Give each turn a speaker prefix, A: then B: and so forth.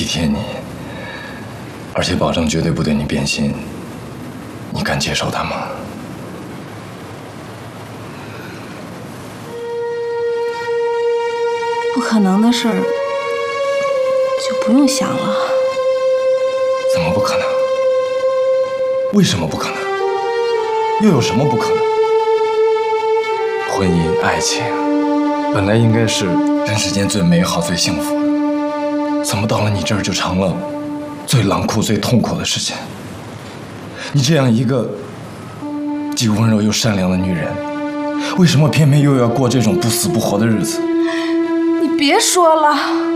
A: 体贴你，而且保证绝对不对你变心，你敢接受他吗？
B: 不可能的事儿就不用想了。
A: 怎么不可能？为什么不可能？又有什么不可能？婚姻、爱情本来应该是人世间最美好、最幸福的，怎么到了你这儿就成了最冷酷、最痛苦的事情？你这样一个既温柔又善良的女人，为什么偏偏又要过这种不死不活的日子？
B: 你别说了。